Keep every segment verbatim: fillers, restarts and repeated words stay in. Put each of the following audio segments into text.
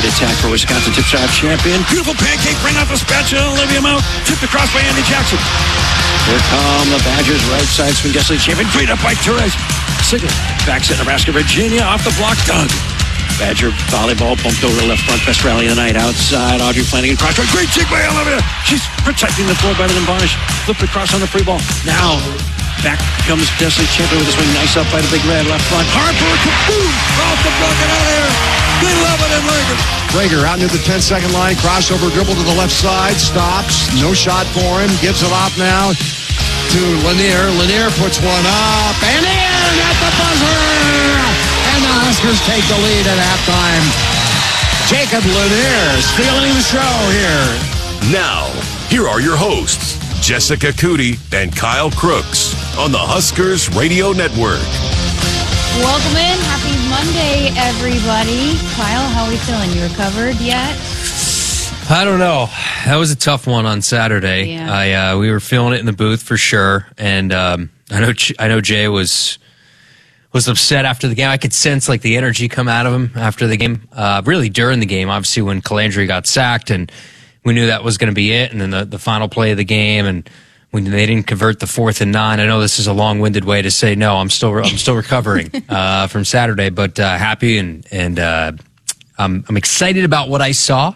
right attack for Wisconsin. Tip shot champion. Beautiful pancake. Bring out the spatula. Olivia Mount. Tipped across by Andy Jackson. Here come the Badgers. Right side swing. Guest league champion. Freed up by Therese. Sigler. Backs at Nebraska, Virginia. Off the block. Doug. Badger volleyball bumped over the left front. Best rally of the night. Outside. Audrey Flanagan. Cross. Great jig by Olivia. She's protecting the floor better than Varnish. Flipped across on the free ball. Now. Back comes Desley Champion with a swing. Nice up by the big red left front. Harper, kaboom! Off the block and out of there. They love it in Rager. Rager out near the ten-second line. Crossover dribble to the left side. Stops. No shot for him. Gives it off now to Lanier. Lanier puts one up and in at the buzzer. And the Huskers take the lead at halftime. Jacob Lanier stealing the show here. Now, here are your hosts, Jessica Cootie and Kyle Crooks on the Huskers Radio Network. Welcome in. Happy Monday, everybody. Kyle, how are we feeling? You recovered yet? I don't know. That was a tough one on Saturday. Yeah. I uh, we were feeling it in the booth for sure, and um, I know I know Jay was was upset after the game. I could sense like the energy come out of him after the game. Uh, really during the game, obviously when Calandri got sacked, and we knew that was going to be it. And then the, the final play of the game, and when they didn't convert the fourth and nine. I know this is a long-winded way to say no. I'm still I'm still recovering uh, from Saturday, but uh, happy and and uh, I'm I'm excited about what I saw.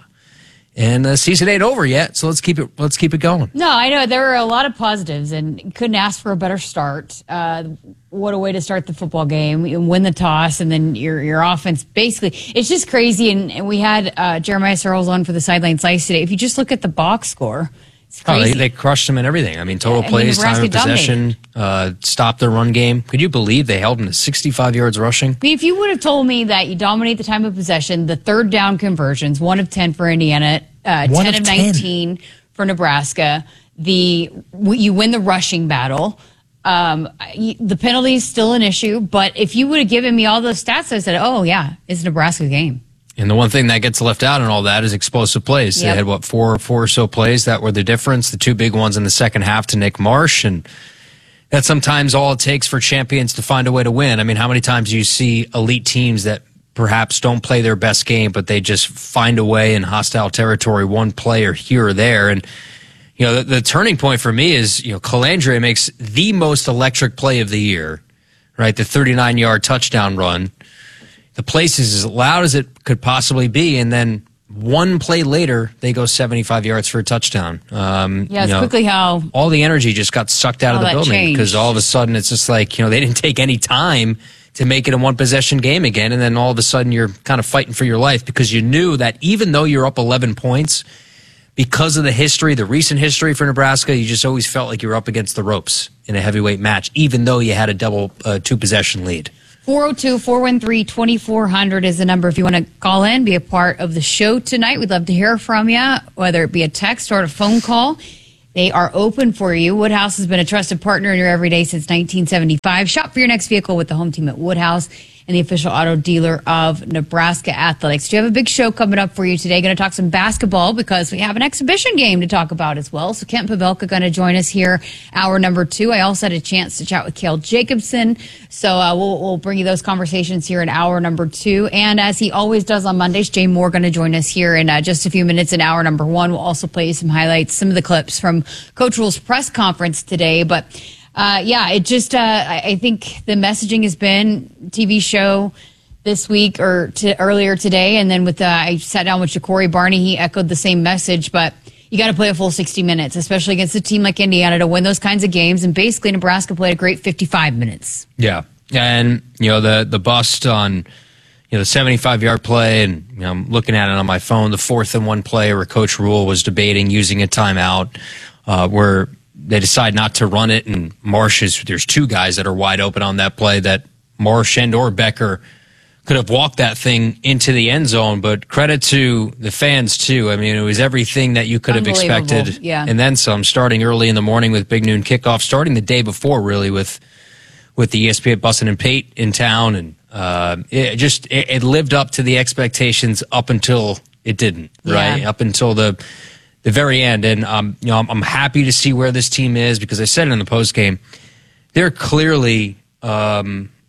And the season ain't over yet, so let's keep it let's keep it going. No, I know there were a lot of positives, and couldn't ask for a better start. Uh, what a way to start the football game! You win the toss, and then your your offense basically it's just crazy. And, and we had uh, Jeremiah Searles on for the Sideline Slice today. If you just look at the box score, it's crazy. Oh, they, they crushed them in everything. I mean, total yeah, I plays, mean, time of possession, uh, stopped the run game. Could you believe they held them to sixty-five yards rushing? I mean, if you would have told me that you dominate the time of possession, the third down conversions, one of ten for Indiana. Uh, ten of nineteen for Nebraska. The you win the rushing battle. Um, the penalty is still an issue, but if you would have given me all those stats, I said, "Oh yeah, it's a Nebraska game." And the one thing that gets left out in all that is explosive plays. Yep. They had what four, four or so plays that were the difference. The two big ones in the second half to Nick Marsh, and that's sometimes all it takes for champions to find a way to win. I mean, how many times do you see elite teams that perhaps don't play their best game, but they just find a way in hostile territory, one play or here or there. And, you know, the, the turning point for me is, you know, Calandre makes the most electric play of the year, right? The thirty-nine yard touchdown run. The place is as loud as it could possibly be. And then one play later, they go seventy-five yards for a touchdown. Um, yeah, it's you know, quickly how all the energy just got sucked out of the building because all of a sudden it's just like, you know, they didn't take any time to make it a one-possession game again, and then all of a sudden you're kind of fighting for your life because you knew that even though you're up eleven points, because of the history, the recent history for Nebraska, you just always felt like you were up against the ropes in a heavyweight match, even though you had a double uh, two-possession lead. four oh two, four one three, two four zero zero is the number if you want to call in, be a part of the show tonight. We'd love to hear from you, whether it be a text or a phone call. They are open for you. Woodhouse has been a trusted partner in your everyday since nineteen seventy-five. Shop for your next vehicle with the home team at Woodhouse and the official auto dealer of Nebraska Athletics. Do you have a big show coming up for you today? Going to talk some basketball because we have an exhibition game to talk about as well. So Kent Pavelka going to join us here, hour number two. I also had a chance to chat with Cale Jacobson. So uh, we'll, we'll bring you those conversations here in hour number two. And as he always does on Mondays, Jay Moore going to join us here in uh, just a few minutes in hour number one. We'll also play you some highlights, some of the clips from Coach Rhule's press conference today. But Uh, yeah, it just, uh, I, I think the messaging has been T V show this week or to, earlier today. And then with, uh, I sat down with Ja'Cory Barney. He echoed the same message, but you got to play a full sixty minutes, especially against a team like Indiana to win those kinds of games. And basically Nebraska played a great fifty-five minutes. Yeah. And, you know, the, the bust on, you know, the seventy-five yard play, and, you know, I'm looking at it on my phone, the fourth and one play where Coach Rhule was debating using a timeout, uh, where they decide not to run it, and Marsh is, there's two guys that are wide open on that play that Marsh and or Becker could have walked that thing into the end zone, but credit to the fans too. I mean, it was everything that you could have expected. Yeah. And then some, starting early in the morning with Big Noon Kickoff, starting the day before really with, with the E S P N Bussin' and Pate in town. And, uh, it just, it, it lived up to the expectations up until it didn't, right? Yeah. Up until the, the very end. And, um, you know, I'm, I'm happy to see where this team is because I said it in the post game. They're clearly, um,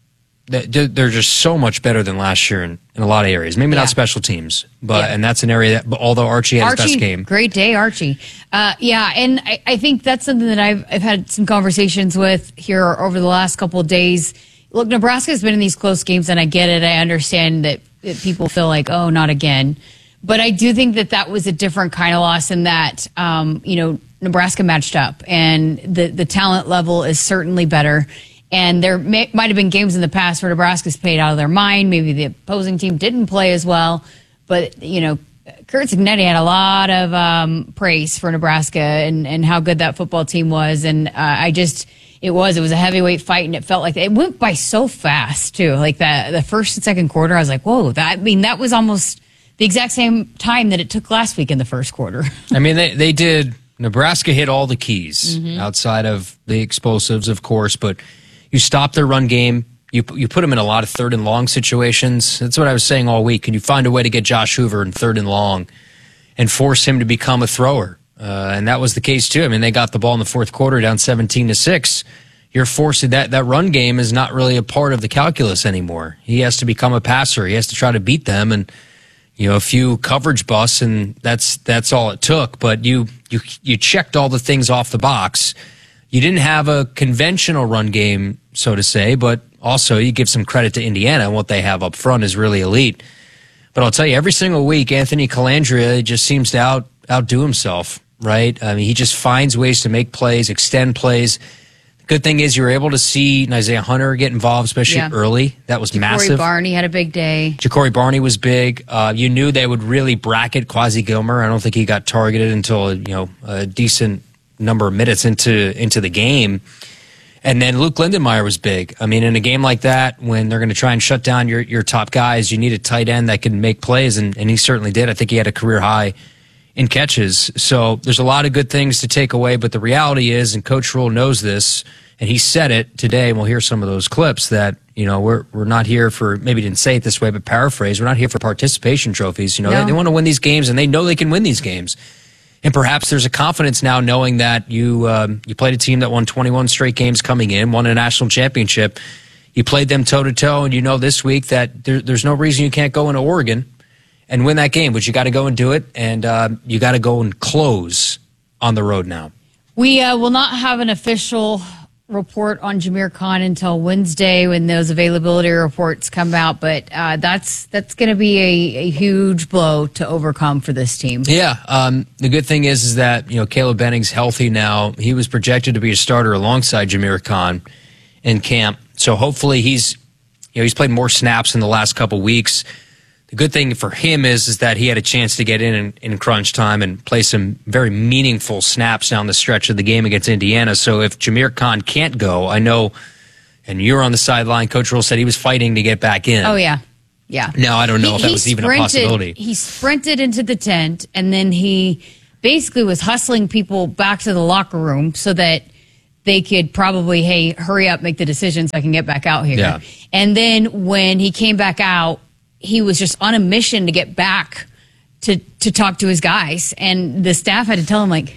they're they're just so much better than last year in, in a lot of areas. Maybe Yeah. not special teams, but Yeah. and that's an area that. But although Archie had Archie, his best game, great day, Archie. Uh, yeah, and I, I think that's something that I've I've had some conversations with here over the last couple of days. Look, Nebraska's been in these close games, and I get it. I understand that, that people feel like, oh, not again. But I do think that that was a different kind of loss in that, um, you know, Nebraska matched up, and the the talent level is certainly better. And there may, might have been games in the past where Nebraska's played out of their mind. Maybe the opposing team didn't play as well. But, you know, Kurt Cignetti had a lot of um, praise for Nebraska and, and how good that football team was. And uh, I just, it was, it was a heavyweight fight, and it felt like it went by so fast, too. Like that, the first and second quarter, I was like, whoa, that, I mean, that was almost the exact same time that it took last week in the first quarter. I mean, they they did. Nebraska hit all the keys mm-hmm. outside of the explosives, of course, but. You stop their run game. You you put them in a lot of third and long situations. That's what I was saying all week. Can you find a way to get Josh Hoover in third and long and force him to become a thrower? Uh, and that was the case, too. I mean, they got the ball in the fourth quarter down seventeen to six. You're forcing that. That run game is not really a part of the calculus anymore. He has to become a passer. He has to try to beat them. And, you know, a few coverage busts, and that's that's all it took. But you you you checked all the things off the box. You didn't have a conventional run game, so to say, but also you give some credit to Indiana, and what they have up front is really elite. But I'll tell you, every single week, Anthony Calandria just seems to out outdo himself, right? I mean, he just finds ways to make plays, extend plays. The good thing is you were able to see Isaiah Hunter get involved, especially Yeah. early. That was Ja'Cory massive. Barney had a big day. Ja'Cory Barney was big. Uh, you knew they would really bracket Quasi Gilmer. I don't think he got targeted until, you know, a decent number of minutes into into the game. And then Luke Lindenmeyer was big. I mean, in a game like that, when they're going to try and shut down your, your top guys, you need a tight end that can make plays, and, and he certainly did. I think he had a career high in catches. So there's a lot of good things to take away, but the reality is, and Coach Rule knows this, and he said it today, and we'll hear some of those clips, that, you know, we're we're not here for, maybe he didn't say it this way, but paraphrase, we're not here for participation trophies. You know, No. they, they want to win these games, and they know they can win these games. And perhaps there's a confidence now knowing that you um, you played a team that won twenty-one straight games coming in, won a national championship. You played them toe-to-toe, and you know this week that there, there's no reason you can't go into Oregon and win that game, but you got to go and do it, and uh, you got to go and close on the road now. We uh, will not have an official report on Jameer Khan until Wednesday when those availability reports come out, but uh, that's that's going to be a, a huge blow to overcome for this team. Yeah, um, the good thing is, is that, you know, Caleb Benning's healthy now. He was projected to be a starter alongside Jameer Khan in camp, so hopefully he's, you know, he's played more snaps in the last couple weeks. The good thing for him is, is that he had a chance to get in, in in crunch time and play some very meaningful snaps down the stretch of the game against Indiana. So if Jameer Khan can't go, I know, and you're on the sideline, Coach Rule said he was fighting to get back in. Oh, yeah. Yeah. Now, I don't know He- if that he was even a sprinted- possibility. He sprinted into the tent, and then he basically was hustling people back to the locker room so that they could probably, hey, hurry up, make the decision so I can get back out here. Yeah. And then when he came back out, he was just on a mission to get back to to talk to his guys, and the staff had to tell him, like,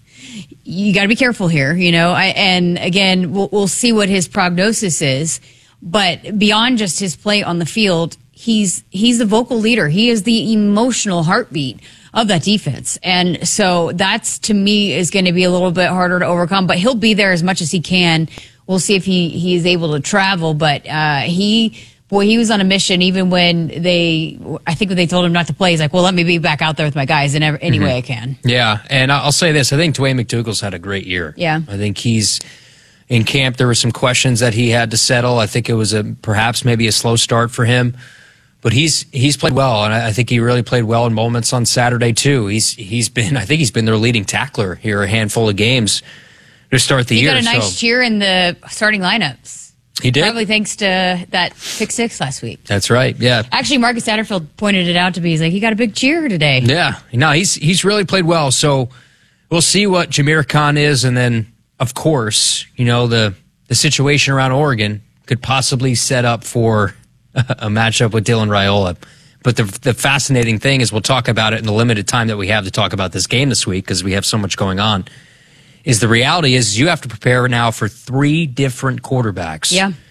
you got to be careful here, you know. I, and again, we'll we'll see what his prognosis is, but beyond just his play on the field, he's he's the vocal leader. He is the emotional heartbeat of that defense, and so that's, to me, is going to be a little bit harder to overcome. But he'll be there as much as he can. We'll see if he he is able to travel, but uh, he. Boy, he was on a mission even when they, I think when they told him not to play, he's like, well, let me be back out there with my guys in every, any Mm-hmm. way I can. Yeah, and I'll say this. I think Dwayne McDougal's had a great year. Yeah. I think he's in camp. There were some questions that he had to settle. I think it was a perhaps maybe a slow start for him. But he's he's played well, and I think he really played well in moments on Saturday, too. He's He's been, I think he's been their leading tackler here a handful of games to start the He year. got a nice so cheer in the starting lineups. he did. Probably thanks to that pick six last week. That's right, yeah. Actually, Marcus Satterfield pointed it out to me. He's like, he got a big cheer today. Yeah, no, he's he's really played well. So we'll see what Jameer Khan is, and then of course, you know, the the situation around Oregon could possibly set up for a matchup with Dylan Raiola. But the the fascinating thing is, we'll talk about it in the limited time that we have to talk about this game this week, because we have so much going on. Is the reality is you have to prepare now for three different quarterbacks. Yeah.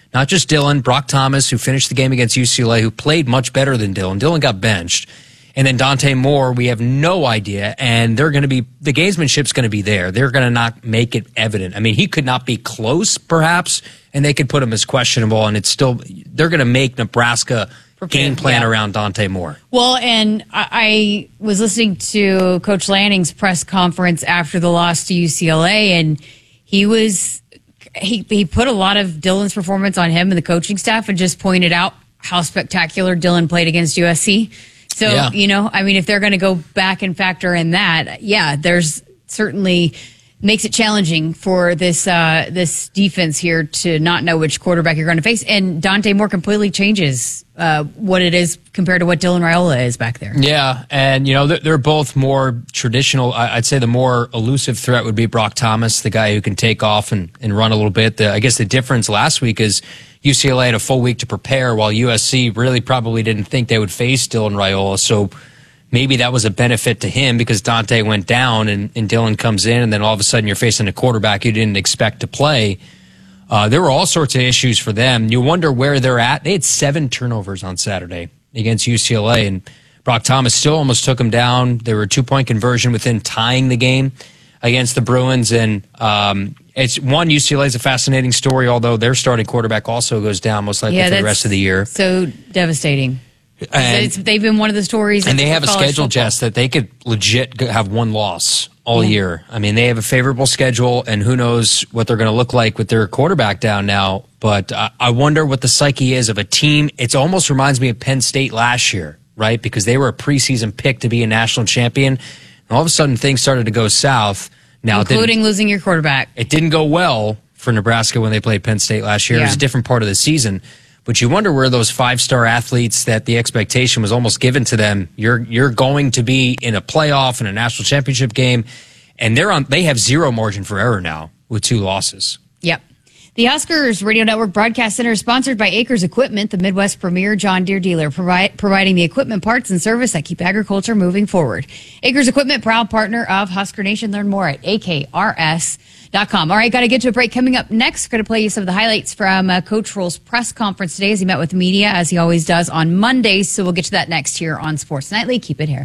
Not just Dylan, Brock Thomas, who finished the game against U C L A, who played much better than Dylan. Dylan got benched. And then Dante Moore, we have no idea. And they're going to be, the gamesmanship's going to be there. They're going to not make it evident. I mean, he could not be close, perhaps, and they could put him as questionable. And it's still, they're going to make Nebraska game plan yeah. around Dante Moore. Well, and I, I was listening to Coach Lanning's press conference after the loss to U C L A, and he was, he, he put a lot of Dylan's performance on him and the coaching staff and just pointed out how spectacular Dylan played against U S C. So, yeah. you know, I mean, if they're going to go back and factor in that, yeah, there's certainly makes it challenging for this uh, this defense here to not know which quarterback you're going to face. And Dante Moore completely changes uh, what it is compared to what Dylan Raiola is back there. Yeah, and, you know, they're, they're both more traditional. I'd say the more elusive threat would be Brock Thomas, the guy who can take off and, and run a little bit. The, I guess the difference last week is U C L A had a full week to prepare, while U S C really probably didn't think they would face Dylan Raiola. So maybe that was a benefit to him because Dante went down and, and Dylan comes in, and then all of a sudden you're facing a quarterback you didn't expect to play. Uh, there were all sorts of issues for them. You wonder where they're at. They had seven turnovers on Saturday against U C L A, and Brock Thomas still almost took them down. They were a two-point conversion within tying the game against the Bruins. And um, it's one, U C L A is a fascinating story, although their starting quarterback also goes down most likely yeah, for the rest of the year. So devastating. And, it's, they've been one of the stories. And they have a schedule, football. Jess, that they could legit have one loss all yeah. year. I mean, they have a favorable schedule, and who knows what they're going to look like with their quarterback down now. But I, I wonder what the psyche is of a team. It almost reminds me of Penn State last year, right? Because they were a preseason pick to be a national champion. And all of a sudden, things started to go south. Now, including losing your quarterback. It didn't go well for Nebraska when they played Penn State last year. Yeah. It was a different part of the season. But you wonder where those five-star athletes that the expectation was almost given to them, you're you're going to be in a playoff and a national championship game, and they're on. They have zero margin for error now with two losses. Yep. The Huskers Radio Network Broadcast Center is sponsored by Acres Equipment, the Midwest premier John Deere dealer, provide, providing the equipment, parts, and service that keep agriculture moving forward. Acres Equipment, proud partner of Husker Nation. Learn more at A K R S dot com. All right, got to get to a break. Coming up next, going to play you some of the highlights from uh, Coach Rhule's press conference today as he met with the media, as he always does on Mondays. So we'll get to that next here on Sports Nightly. Keep it here.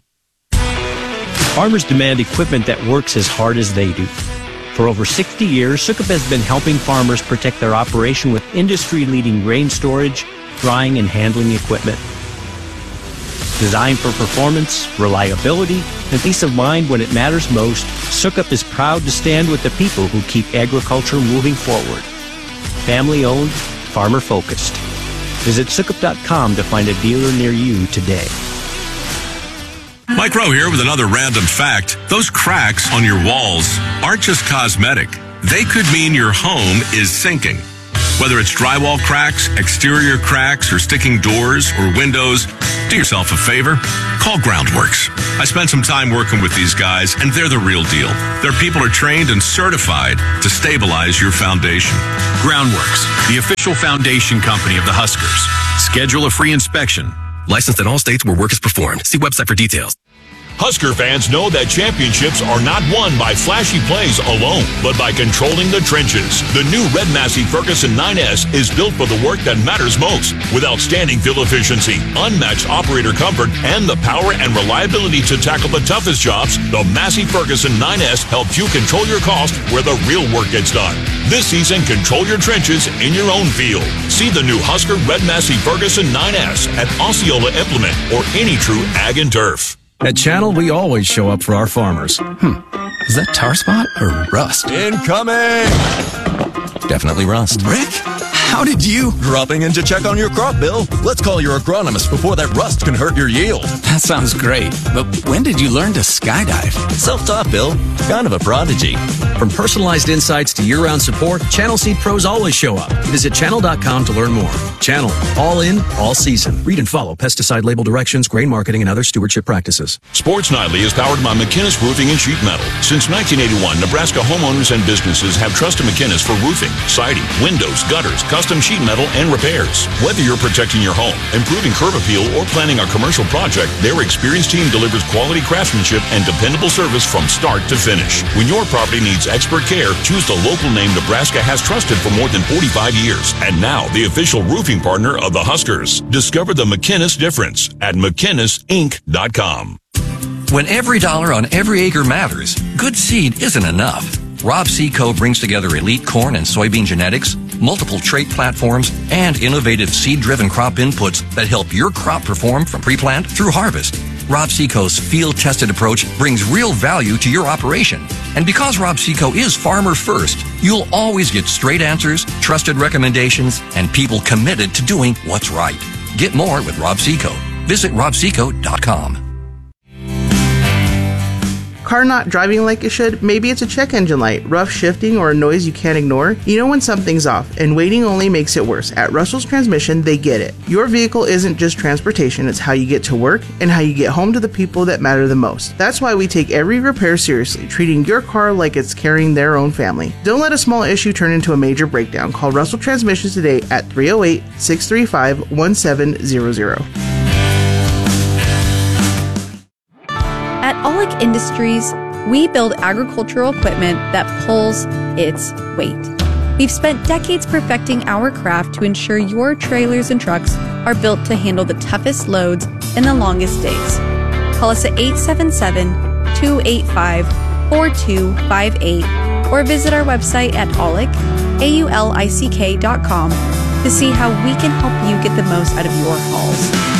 Farmers demand equipment that works as hard as they do. For over sixty years, Sukup has been helping farmers protect their operation with industry-leading grain storage, drying, and handling equipment. Designed for performance, reliability, and peace of mind when it matters most, Sukup is proud to stand with the people who keep agriculture moving forward. Family-owned, farmer-focused. Visit Sukup dot com to find a dealer near you today. Mike Rowe here with another random fact. Those cracks on your walls aren't just cosmetic. They could mean your home is sinking. Whether it's drywall cracks, exterior cracks, or sticking doors or windows, do yourself a favor. Call Groundworks. I spent some time working with these guys, and they're the real deal. Their people are trained and certified to stabilize your foundation. Groundworks, the official foundation company of the Huskers. Schedule a free inspection. Licensed in all states where work is performed. See website for details. Husker fans know that championships are not won by flashy plays alone, but by controlling the trenches. The new Red Massey Ferguson nine S is built for the work that matters most, with outstanding fuel efficiency, unmatched operator comfort, and the power and reliability to tackle the toughest jobs. The Massey Ferguson nine S helps you control your cost where the real work gets done. This season, control your trenches in your own field. See the new Husker Red Massey Ferguson nine S at Osceola Implement or any true ag and turf. At Channel, we always show up for our farmers. Hmm. Is that tar spot or rust? Incoming! Definitely rust. Rick, how did you? Dropping in to check on your crop, Bill. Let's call your agronomist before that rust can hurt your yield. That sounds great. But when did you learn to skydive? Self-taught, Bill. Kind of a prodigy. From personalized insights to year-round support, Channel Seed pros always show up. Visit channel dot com to learn more. Channel. All in, all season. Read and follow pesticide label directions, grain marketing, and other stewardship practices. Sports Nightly is powered by McInnes Roofing and Sheet Metal. Since nineteen eighty-one, Nebraska homeowners and businesses have trusted McInnes for roofing, siding, windows, gutters, custom sheet metal, and repairs. Whether you're protecting your home, improving curb appeal, or planning a commercial project, their experienced team delivers quality craftsmanship and dependable service from start to finish. When your property needs expert care, choose the local name Nebraska has trusted for more than forty-five years. And now, the official roofing partner of the Huskers. Discover the McKinnis difference at McKinnis Inc dot com. When every dollar on every acre matters, good seed isn't enough. Rob Seco brings together elite corn and soybean genetics, multiple trait platforms, and innovative seed-driven crop inputs that help your crop perform from pre-plant through harvest. Rob Seco's field-tested approach brings real value to your operation. And because Rob Seco is farmer first, you'll always get straight answers, trusted recommendations, and people committed to doing what's right. Get more with Rob Seco. Visit rob seco dot com. Car not driving like it should? Maybe it's a check engine light, rough shifting, or a noise you can't ignore? You know when something's off, and waiting only makes it worse. At Russell's Transmission, they get it. Your vehicle isn't just transportation, it's how you get to work and how you get home to the people that matter the most. That's why we take every repair seriously, treating your car like it's carrying their own family. Don't let a small issue turn into a major breakdown. Call Russell Transmissions today at three oh eight, six three five, one seven zero zero. At Aulick Industries, we build agricultural equipment that pulls its weight. We've spent decades perfecting our craft to ensure your trailers and trucks are built to handle the toughest loads and the longest days. Call us at eight seven seven, two eight five, four two five eight or visit our website at aulick, A U L I C K dot com to see how we can help you get the most out of your hauls.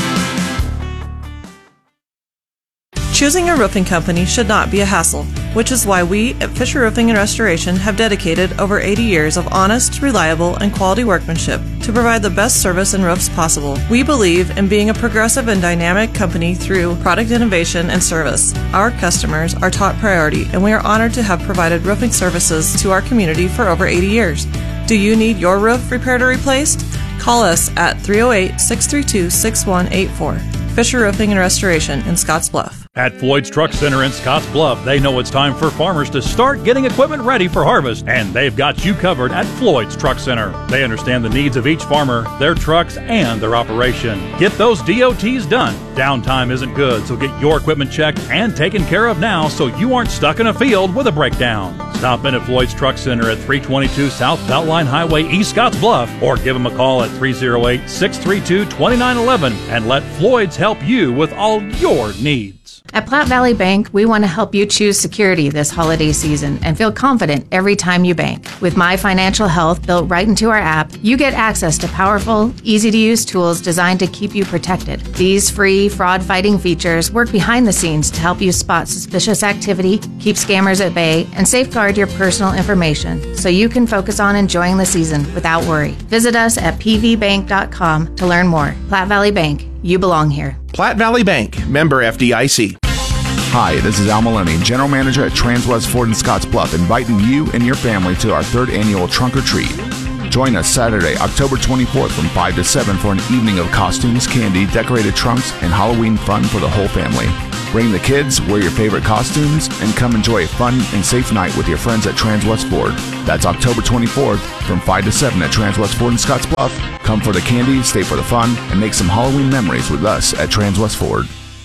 Choosing a roofing company should not be a hassle, which is why we at Fisher Roofing and Restoration have dedicated over eighty years of honest, reliable, and quality workmanship to provide the best service and roofs possible. We believe in being a progressive and dynamic company through product innovation and service. Our customers are top priority, and we are honored to have provided roofing services to our community for over eighty years. Do you need your roof repaired or replaced? Call us at three oh eight, six three two, six one eight four. Fisher Roofing and Restoration in Scotts Bluff. At Floyd's Truck Center in Scotts Bluff, they know it's time for farmers to start getting equipment ready for harvest, and they've got you covered at Floyd's Truck Center. They understand the needs of each farmer, their trucks, and their operation. Get those D O Ts done. Downtime isn't good, so get your equipment checked and taken care of now so you aren't stuck in a field with a breakdown. Stop in at Floyd's Truck Center at three twenty-two South Beltline Highway, East Scotts Bluff, or give them a call at three oh eight, six three two, two nine one one and let Floyd's help you with all your needs. At Platte Valley Bank, we want to help you choose security this holiday season and feel confident every time you bank. With My Financial Health built right into our app, you get access to powerful, easy-to-use tools designed to keep you protected. These free, fraud-fighting features work behind the scenes to help you spot suspicious activity, keep scammers at bay, and safeguard your personal information so you can focus on enjoying the season without worry. Visit us at p v bank dot com to learn more. Platte Valley Bank, you belong here. Platte Valley Bank, member F D I C. Hi, this is Al Maloney, General Manager at Transwest Ford in Scotts Bluff, inviting you and your family to our third annual Trunk or Treat. Join us Saturday, October twenty-fourth from five to seven for an evening of costumes, candy, decorated trunks, and Halloween fun for the whole family. Bring the kids, wear your favorite costumes, and come enjoy a fun and safe night with your friends at Transwest Ford. That's October twenty-fourth from five to seven at Transwest Ford in Scotts Bluff. Come for the candy, stay for the fun, and make some Halloween memories with us at Transwest Ford.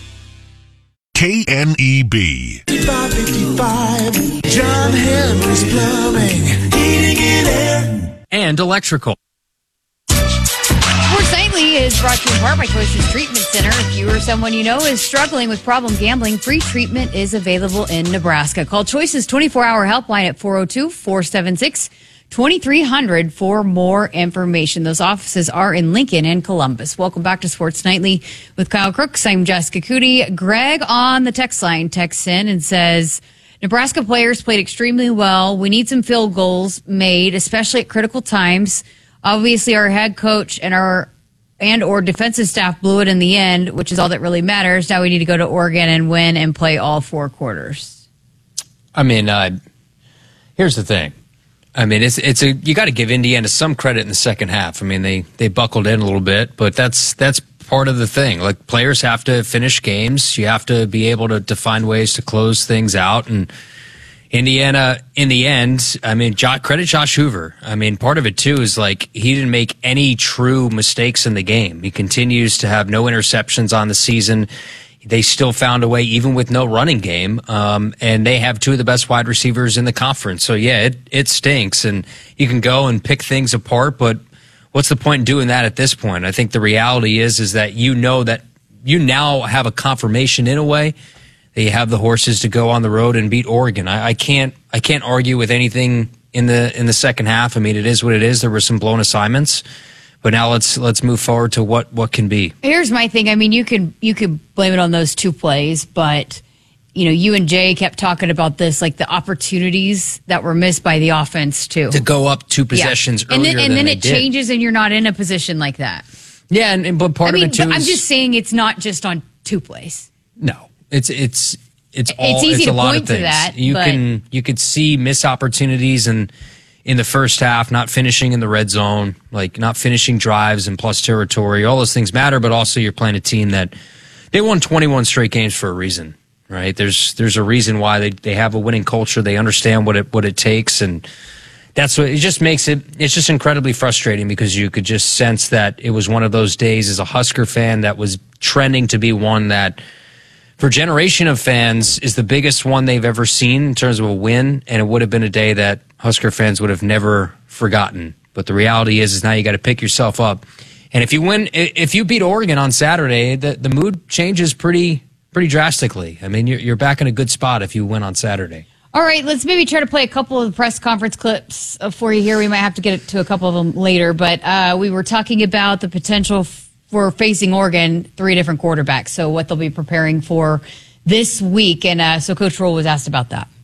K N E B. fifty-five fifty-five, John Henry's Plumbing, heating and air. And electrical. Sports Nightly is brought to you in part by Choices Treatment Center. If you or someone you know is struggling with problem gambling, free treatment is available in Nebraska. Call Choices twenty-four hour helpline at four oh two, four seven six, two three zero zero for more information. Those offices are in Lincoln and Columbus. Welcome back to Sports Nightly with Kyle Crooks. I'm Jessica Cootie. Greg on the text line texts in and says, Nebraska players played extremely well. We need some field goals made, especially at critical times. Obviously, our head coach and our and or defensive staff blew it in the end, which is all that really matters. Now we need to go to Oregon and win and play all four quarters. I mean, uh, here's the thing. I mean, it's it's a you got to give Indiana some credit in the second half. I mean, they they buckled in a little bit, but that's that's part of the thing. Like, players have to finish games. You have to be able to, to find ways to close things out. And Indiana, in the end, I mean, jo- credit Josh Hoover. I mean, part of it, too, is like he didn't make any true mistakes in the game. He continues to have no interceptions on the season. They still found a way, even with no running game, um, and they have two of the best wide receivers in the conference. So, yeah, it, it stinks, and you can go and pick things apart, but what's the point in doing that at this point? I think the reality is is that you know that you now have a confirmation in a way that you have the horses to go on the road and beat Oregon. I, I can't I can't argue with anything in the in the second half. I mean, it is what it is. There were some blown assignments. But now let's let's move forward to what, what can be. Here's my thing. I mean, you could you could blame it on those two plays, but you know, you and Jay kept talking about this, like the opportunities that were missed by the offense too. To go up two possessions yeah. earlier and then, and than then it did. changes, and you're not in a position like that. Yeah, and, and but part I mean, of it too. but I'm is, just saying it's not just on two plays. No, it's it's it's all. It's easy it's to a lot point of to things. that, You but- can you could see missed opportunities and. In the first half, not finishing in the red zone, like not finishing drives in plus territory, all those things matter, but also you're playing a team that they won twenty-one straight games for a reason, right? There's there's a reason why they, they have a winning culture. They understand what it what it takes, and that's what it just makes it. It's just incredibly frustrating because you could just sense that it was one of those days as a Husker fan that was trending to be one that, for a generation of fans, is the biggest one they've ever seen in terms of a win, and it would have been a day that Husker fans would have never forgotten. But the reality is, is now you got to pick yourself up. And if you win, if you beat Oregon on Saturday, the, the mood changes pretty pretty drastically. I mean, you're, you're back in a good spot if you win on Saturday. All right, let's maybe try to play a couple of the press conference clips for you here. We might have to get to a couple of them later, but uh, we were talking about the potential for facing Oregon, three different quarterbacks, so what they'll be preparing for this week. And uh, so Coach Rule was asked about that.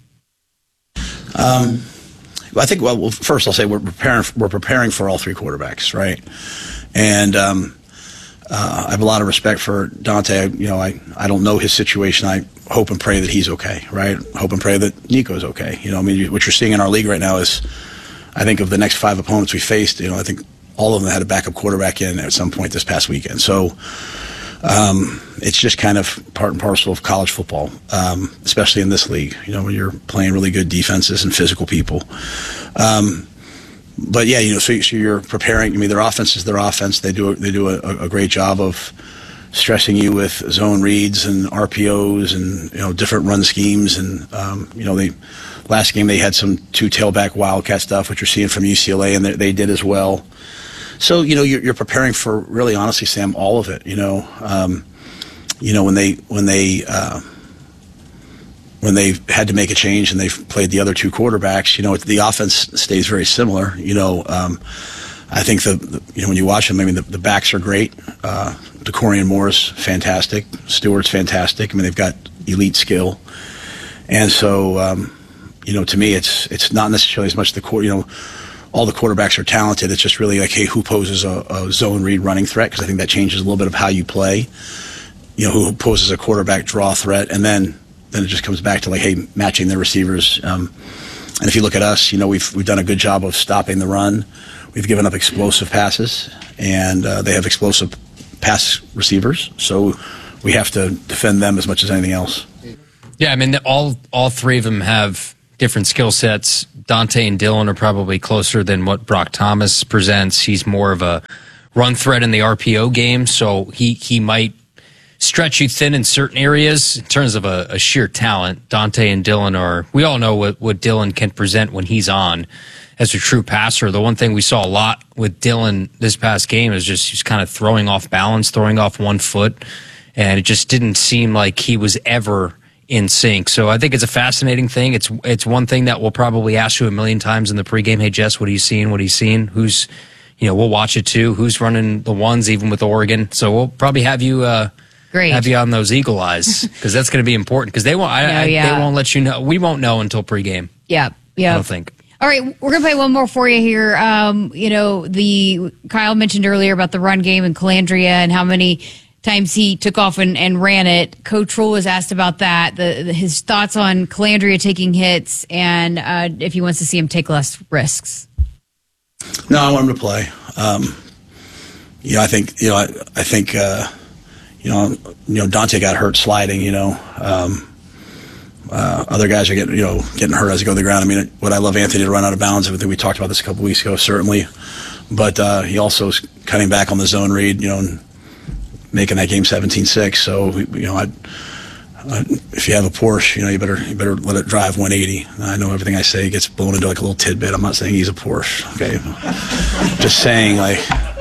Um, I think, well, well, first I'll say we're preparing, we're preparing for all three quarterbacks, right? And um, uh, I have a lot of respect for Dante. I, you know, I, I don't know his situation. I hope and pray that he's okay, right? Hope and pray that Nico's okay. You know, I mean, you, what you're seeing in our league right now is, I think of the next five opponents we faced, you know, I think all of them had a backup quarterback in at some point this past weekend. So um, it's just kind of part and parcel of college football, um, especially in this league, you know, when you're playing really good defenses and physical people. Um, but, yeah, you know, so, so you're preparing. I mean, their offense is their offense. They do, they do a, a great job of stressing you with zone reads and R P Os and, you know, different run schemes. And, um, you know, they last game they had some two tailback wildcat stuff, which you're seeing from U C L A, and they, they did as well. So, you know, you're, you're preparing for, really, honestly, Sam, all of it. You know, um, you know when they when they uh, when they had to make a change and they played the other two quarterbacks, you know, the offense stays very similar. You know, um, I think the, the you know when you watch them, I mean, the, the backs are great. Uh, DeCorian Moore's fantastic. Stewart's fantastic. I mean, they've got elite skill, and so um, you know, to me, it's it's not necessarily as much the core. You know. All the quarterbacks are talented. It's just really like, hey, who poses a, a zone read running threat? Because I think that changes a little bit of how you play. You know, who poses a quarterback draw threat, and then then it just comes back to like, hey, matching their receivers. Um, and if you look at us, you know, we've we've done a good job of stopping the run. We've given up explosive passes, and uh, they have explosive pass receivers. So we have to defend them as much as anything else. Yeah, I mean, all all three of them have different skill sets. Dante and Dylan are probably closer than what Brock Thomas presents. He's more of a run threat in the R P O game, so he, he might stretch you thin in certain areas in terms of a, a sheer talent. Dante and Dylan are, we all know what, what Dylan can present when he's on as a true passer. The one thing we saw a lot with Dylan this past game is just he's kind of throwing off balance, throwing off one foot, and it just didn't seem like he was ever in sync. So I think it's a fascinating thing. It's it's one thing that we'll probably ask you a million times in the pregame. Hey, Jess, what are you seeing? What are you seeing? Who's, you know, we'll watch it too. Who's running the ones, even with Oregon? So we'll probably have you uh, Great. have you on those eagle eyes because that's going to be important because they won't. I, No, I, yeah. They won't let you know. We won't know until pregame. Yeah, yeah. I don't think. All right, we're going to play one more for you here. Um, you know, the Kyle mentioned earlier about the run game and Calandria and how many times he took off and, and ran it. Coach Rule was asked about that, the, the, his thoughts on Calandria taking hits and uh, if he wants to see him take less risks. No, I want him to play. Um, you know, I think you know, I, I think uh, you know, you know, Dante got hurt sliding. You know, um, uh, other guys are getting, you know, getting hurt as they go to the ground. I mean, would I love Anthony to run out of bounds? I think we talked about this a couple weeks ago, certainly. But uh, he also is cutting back on the zone read, you know, and making that game seventeen six. So, you know, I'd, Uh, if you have a Porsche, you know, you better you better let it drive one eighty. I know everything I say gets blown into like a little tidbit. I'm not saying he's a Porsche, okay? Just saying, like,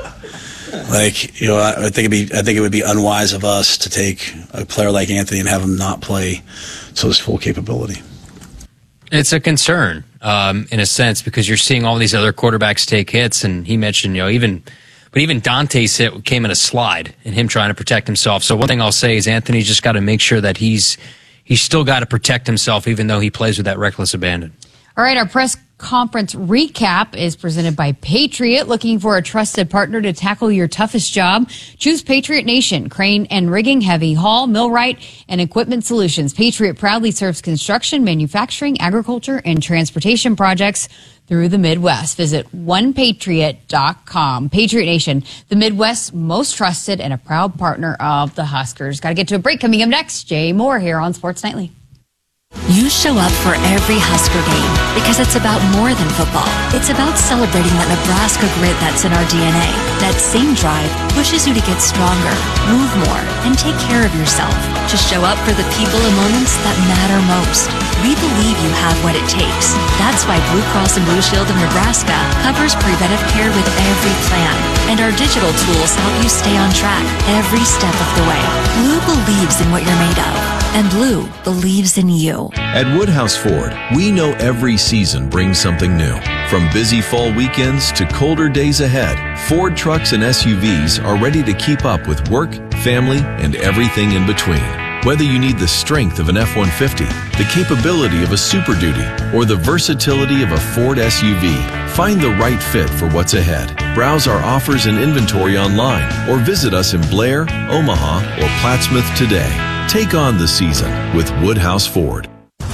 like you know, I, I think it'd be I think it would be unwise of us to take a player like Anthony and have him not play to his full capability. It's a concern, um, in a sense, because you're seeing all these other quarterbacks take hits, and he mentioned, you know, even. But even Dante's hit came in a slide, and him trying to protect himself. So one thing I'll say is Anthony's just got to make sure that he's he's still got to protect himself, even though he plays with that reckless abandon. All right, our press conference recap is presented by Patriot. Looking for a trusted partner to tackle your toughest job? Choose Patriot Nation, Crane and Rigging, Heavy Haul, Millwright, and Equipment Solutions. Patriot proudly serves construction, manufacturing, agriculture, and transportation projects through the Midwest. Visit one patriot dot com. Patriot Nation, the Midwest's most trusted and a proud partner of the Huskers. Got to get to a break. Coming up next, Jay Moore here on Sports Nightly. You show up for every Husker game because it's about more than football. It's about celebrating that Nebraska grit that's in our D N A. That same drive pushes you to get stronger, move more, and take care of yourself. To show up for the people and moments that matter most. We believe you have what it takes. That's why Blue Cross and Blue Shield of Nebraska covers preventive care with every plan. And our digital tools help you stay on track every step of the way. Blue believes in what you're made of. And Blue believes in you. At Woodhouse Ford, we know every season brings something new. From busy fall weekends to colder days ahead, Ford trucks and S U Vs are ready to keep up with work, family, and everything in between. Whether you need the strength of an F one fifty, the capability of a Super Duty, or the versatility of a Ford S U V, find the right fit for what's ahead. Browse our offers and inventory online or visit us in Blair, Omaha, or Plattsmouth today. Take on the season with Woodhouse Ford.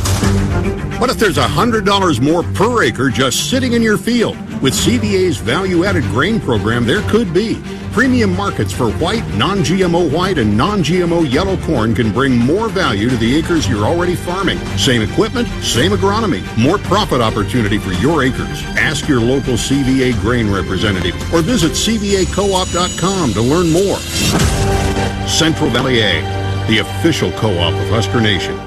What if there's one hundred dollars more per acre just sitting in your field? With C V A's value-added grain program, there could be. Premium markets for white, non-G M O white, and non-G M O yellow corn can bring more value to the acres you're already farming. Same equipment, same agronomy, more profit opportunity for your acres. Ask your local C V A grain representative or visit C V A co op dot com to learn more. Central Valley Ag, the official co-op of Husker Nation.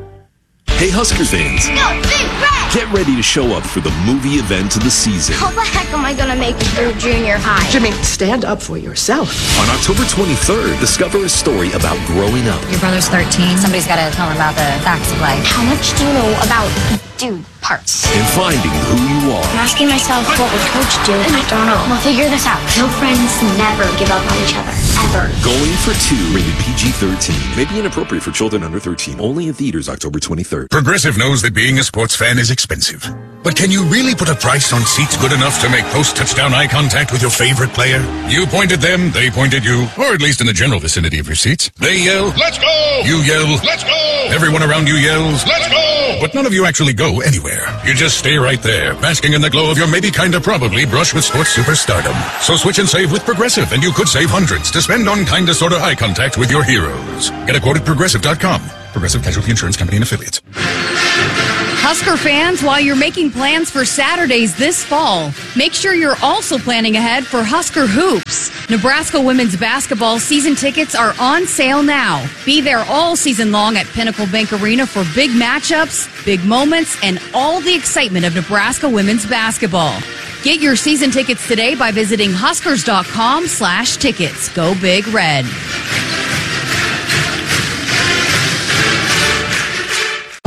Hey Husker fans, Go Big Red! get ready to show up for the movie event of the season. How the heck am I gonna make it through junior high? Jimmy, stand up for yourself. On October twenty-third, discover a story about growing up. Your brother's thirteen. Somebody's got to tell him about the facts of life. How much do you know about dude parts? And finding who you are. I'm asking myself, what would Coach do? And I don't know. We'll figure this out. Real friends never give up on each other. Ever. Going for Two, rated P G thirteen. May be inappropriate for children under thirteen. Only in theaters October twenty-third. Progressive knows that being a sports fan is expensive. But can you really put a price on seats good enough to make post-touchdown eye contact with your favorite player? You point at them, they point at you, or at least in the general vicinity of your seats. They yell, "Let's go!" You yell, "Let's go!" Everyone around you yells, "Let's go!" But none of you actually go anywhere. You just stay right there, basking in the glow of your maybe kinda probably brush with sports superstardom. So switch and save with Progressive, and you could save hundreds to spend on kinda sorta eye contact with your heroes. Get a quote at progressive dot com. Progressive Casualty Insurance Company and Affiliates. Husker fans, while you're making plans for Saturdays this fall, make sure you're also planning ahead for Husker Hoops. Nebraska women's basketball season tickets are on sale now. Be there all season long at Pinnacle Bank Arena for big matchups, big moments, and all the excitement of Nebraska women's basketball. Get your season tickets today by visiting huskers dot com slash tickets. Go Big Red.